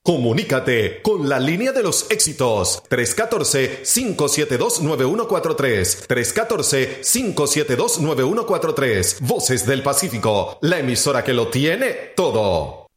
Comunícate con la línea de los éxitos 314-572-9143 314-572-9143 Voces del Pacífico, la emisora que lo tiene todo.